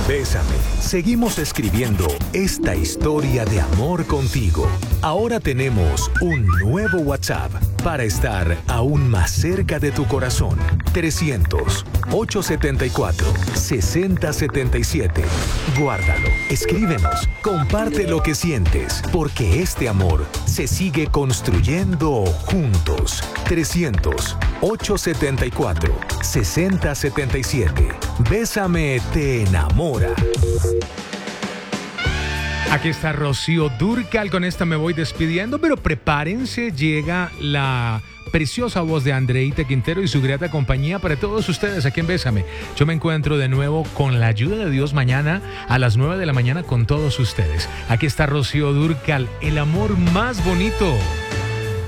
Bésame. Seguimos escribiendo esta historia de amor contigo. Ahora tenemos un nuevo WhatsApp para estar aún más cerca de tu corazón. 300-874-6077. Guárdalo, escríbenos, comparte lo que sientes, porque este amor se sigue construyendo juntos. 300-874-6077. Bésame te enamora. Aquí está Rocío Dúrcal, con esta me voy despidiendo, pero prepárense, llega la preciosa voz de Andreita Quintero y su grata compañía para todos ustedes aquí en Bésame. Yo me encuentro de nuevo con la ayuda de Dios mañana a las 9 de la mañana con todos ustedes. Aquí está Rocío Dúrcal, el amor más bonito.